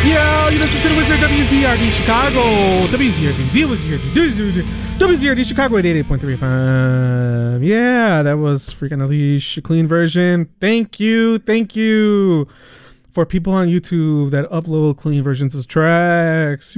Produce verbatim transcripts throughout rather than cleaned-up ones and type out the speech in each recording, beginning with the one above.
Yo, you listen to the Wizard W Z R D Chicago. W Z R D, W Z R D, W Z R D, W Z R D Chicago at eighty-eight point three F M. Yeah, that was freaking Unleash, a clean version. Thank you, thank you for people on YouTube that upload clean versions of tracks.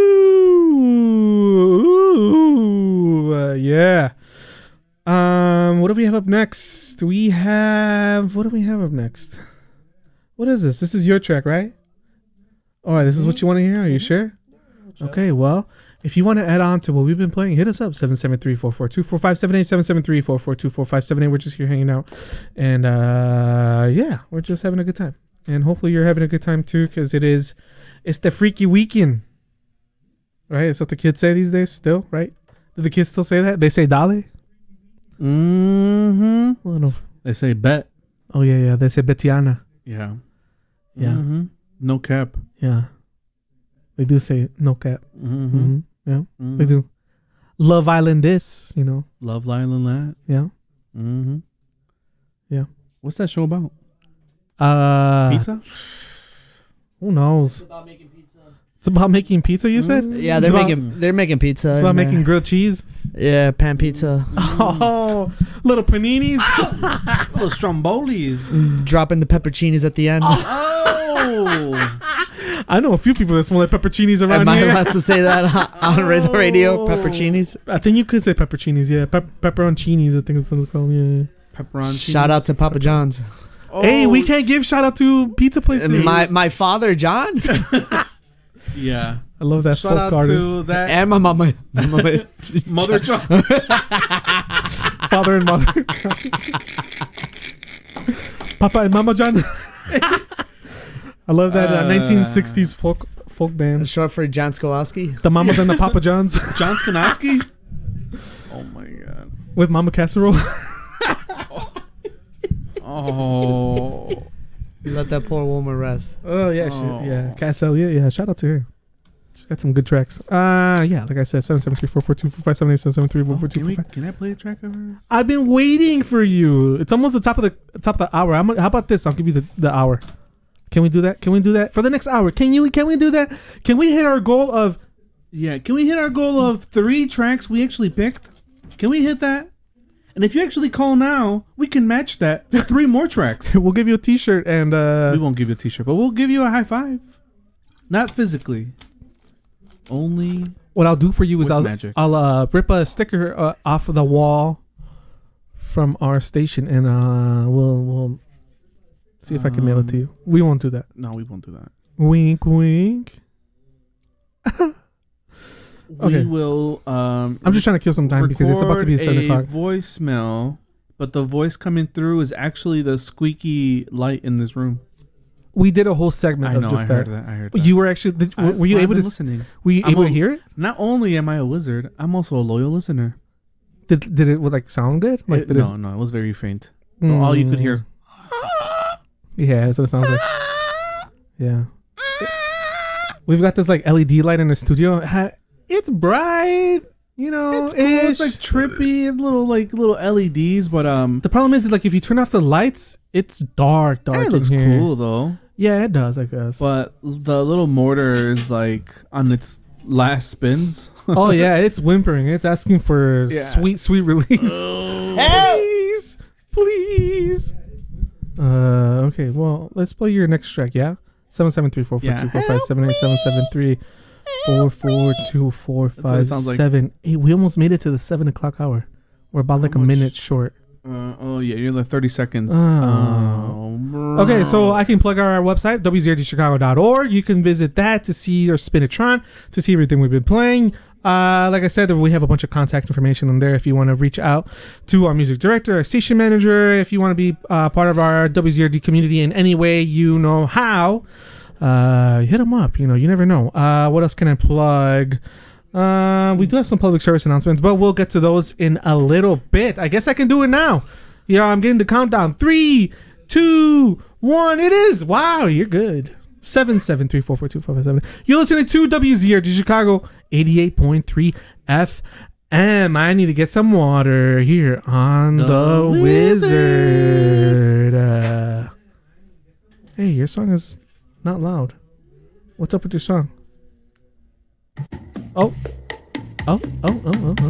Woo! Uh, yeah. Um, what do we have up next? We have what do we have up next? What is this? This is your track, right? All right, this is what you want to hear? Are you sure? Okay, well, if you want to add on to what we've been playing, hit us up, seven seven three, four four two, four five seven eight, seven seven three, four four two, four five seven eight. We're just here hanging out. And, uh, yeah, we're just having a good time. And hopefully you're having a good time, too, because it is, it's the freaky weekend. Right? That's what the kids say these days still, right? Do the kids still say that? They say dale? Mm-hmm. Little. They say bet. Oh, yeah, yeah. They say Betiana. Yeah. Yeah. Mm-hmm. No cap. Yeah. They do say no cap. Mm-hmm. Mm-hmm. Yeah, Mm-hmm. they do. Love Island this, you know. Love Island that. Yeah. Mm-hmm. Yeah. What's that show about? Uh, Pizza? Who knows? It's about making pizza. It's about making pizza, you said? Yeah, they're It's about- making they're making pizza. It's about and, uh, making grilled cheese. yeah, pan pizza. Oh, little paninis. Little Strombolis. Dropping the pepperoncinis at the end. Oh. I know a few people that smell like pepperoncinis around Am I here. allowed to say that on the radio? Pepperoncinis. I think you could say pepperoncinis, yeah. Pep- pepperoncinis, I think it's what it's called, yeah. Pepperoni. Shout out to Papa John's. Oh. Hey, we can't give shout out to pizza places. My my father John Yeah. I love that Shout folk out artist. to that and my mama. My mama. Mother John. Father and mother. Papa and Mama John. I love that uh, Uh, nineteen sixties folk folk band. Short for John Skowalski. The Mamas and the Papa Johns John Skanaski. Oh my god. with Mama Casserole. Oh. You let that poor woman rest. Oh yeah, Oh. shit, yeah. Cass Elliot, yeah. Shout out to her. She's got some good tracks. Uh yeah, like I said, seven seven three four four two four five seven eight seven seven three four four two Can, four we, five. can I play a track of hers? I've been waiting for you. It's almost the top of the top of the hour. I'm, how about this? I'll give you the, the hour. Can we do that? Can we do that for the next hour? Can you? Can we do that? Can we hit our goal of? Yeah. Can we hit our goal of three tracks we actually picked? Can we hit that? And if you actually call now, we can match that with three more tracks. We'll give you a T-shirt and. uh We won't give you a t-shirt, but we'll give you a high five. Not physically. Only. What I'll do for you is With I'll magic. I'll uh, rip a sticker uh, off of the wall from our station and uh we'll we'll see if I can mail it to you. We won't do that. No, we won't do that. Wink, wink. Okay. We will. Um, I'm just trying to kill some time because it's about to be seven o'clock. a voicemail, but the voice coming through is actually the squeaky light in this room. We did a whole segment I of know. just I that. heard that. I heard that. You were actually. Did, I- were you I've able to? been s- listening? Were you I'm able a- to hear it? Not only am I a wizard, I'm also a loyal listener. Did did it like sound good? Like It- did no, it, no, it was very faint. Mm. All you could hear. Yeah, that's what it sounds like. Yeah. We've got this like L E D light in the studio. Ha- It's bright, you know. It's cool. It's like ish. trippy and little like little L E Ds, but um, The problem is that, like if you turn off the lights, it's dark, dark. it in looks here. cool though. Yeah, it does, I guess. But the little mortar is like on its last spins. Oh yeah, it's whimpering. It's asking for Yeah. sweet, sweet release. Please, please. Uh, okay. Well, let's play your next track. Yeah, seven seven three four four Yeah. two four five seven eight seven seven three four four two four what it five sounds like. seven eight. We almost made it to the seven o'clock hour. We're about like a much? minute short. Uh, oh yeah, you're like thirty seconds. Oh. Oh, Okay, so I can plug our website, w z r d chicago dot org. You can visit that to see our Spinatron, to see everything we've been playing. Uh, like I said, we have a bunch of contact information on there if you want to reach out to our music director, our station manager, if you want to be uh, part of our W Z R D community in any way you know how. Uh, hit them up. You know, you never know. Uh, what else can I plug? Uh, we do have some public service announcements, but we'll get to those in a little bit. I guess I can do it now. Yeah, I'm getting the countdown. Three, two, one. It is. Wow, you're good. Seven seven three four four two five five seven. You're listening to W Z R D Chicago eighty-eight point three F M. I need to get some water here on the, The Wizard. Uh, hey, your song is not loud. What's up with your song? Oh. Oh, oh, oh, oh, oh.